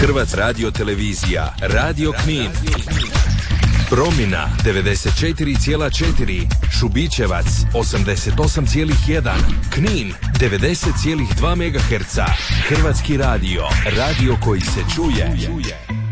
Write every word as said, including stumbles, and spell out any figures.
Hrvatska radiotelevizija, Radio Knin. Promjena devedeset četiri zarez četiri, Šubićevac osamdeset osam zarez jedan, Knin devedeset zarez dva megaherca. Hrvatski radio, radio koji se čuje.